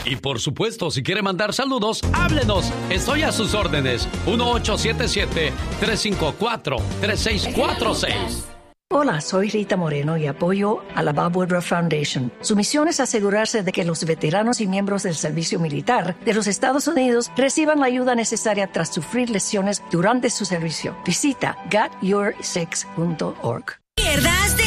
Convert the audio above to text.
Y por supuesto, si quiere mandar saludos, háblenos. Estoy a sus órdenes. 1877-354-3646. Hola, soy Rita Moreno y apoyo a la Bob Woodruff Foundation. Su misión es asegurarse de que los veteranos y miembros del servicio militar de los Estados Unidos reciban la ayuda necesaria tras sufrir lesiones durante su servicio. Visita getyour6.org. Pierdas de